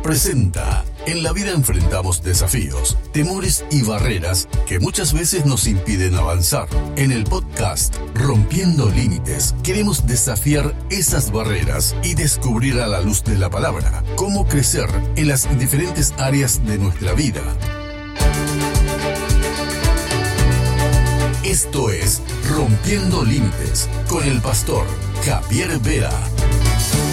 presenta. En la vida enfrentamos desafíos, temores y barreras que muchas veces nos impiden avanzar. En el podcast Rompiendo Límites queremos desafiar esas barreras y descubrir a la luz de la palabra cómo crecer en las diferentes áreas de nuestra vida. Esto es Rompiendo Límites con el pastor Javier Vera.